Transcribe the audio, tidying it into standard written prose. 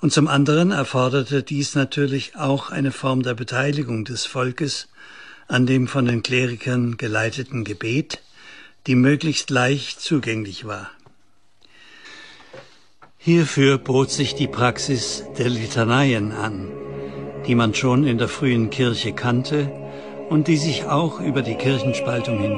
Und zum anderen erforderte dies natürlich auch eine Form der Beteiligung des Volkes an dem von den Klerikern geleiteten Gebet, die möglichst leicht zugänglich war. Hierfür bot sich die Praxis der Litaneien an, die man schon in der frühen Kirche kannte und die sich auch über die Kirchenspaltung